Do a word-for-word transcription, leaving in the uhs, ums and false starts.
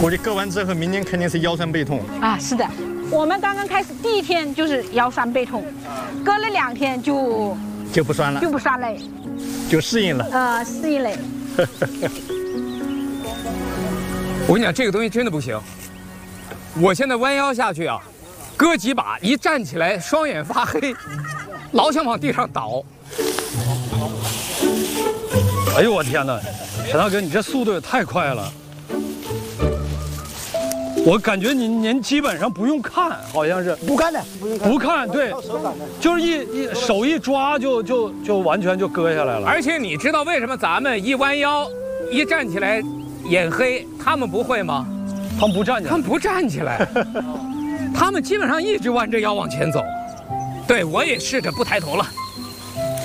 估计割完之后，明年肯定是腰酸背痛啊。是的，我们刚刚开始第一天就是腰酸背痛，割了两天就就不酸了， 就不酸了， 就适应了。 呃，适应了。 我跟你讲，这个东西真的不行。我现在弯腰下去啊，割几把，一站起来双眼发黑，老想往地上倒。 哎呦我天哪，沈大哥，你这速度也太快了！我感觉您您基本上不用看，好像是不看的，不用看， 不看，对，就是一一手一抓就就就完全就割下来了。 而且你知道为什么咱们一弯腰，一站起来眼黑，他们不会吗？ 他们不站起来， 他们不站起来，他们基本上一直弯着腰往前走。对，我也试着不抬头了。